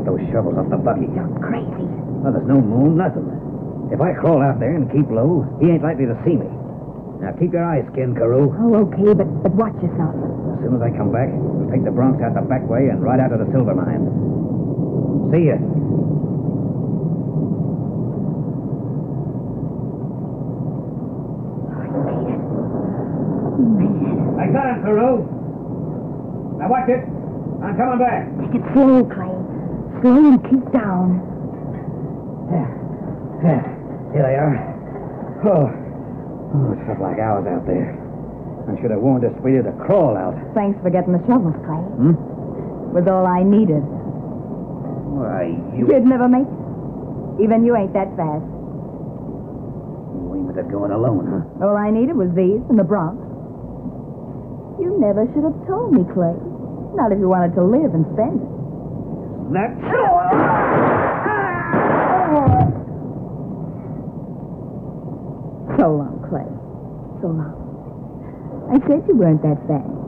get those shovels off the buggy. You're crazy. Well, there's no moon, nothing. If I crawl out there and keep low, he ain't likely to see me. Now, keep your eyes skinned, Carew. Oh, okay, but watch yourself. As soon as I come back, we'll take the Bronx out the back way and ride out to the silver mine. See ya. I got him, Carew. Now watch it. I'm coming back. Take it slow, Clay. Slow and keep down. Here they are. Oh, it felt like hours out there. I should have warned us Sweetie to crawl out. Thanks for getting the shovels, Clay. Was all I needed. Why, You'd never make it. Even you ain't that fast. You aimed at going alone, huh? All I needed was these and the Bronx. You never should have told me, Clay. Not if you wanted to live and spend it. That... So long, Clay. So long. I said you weren't that fast.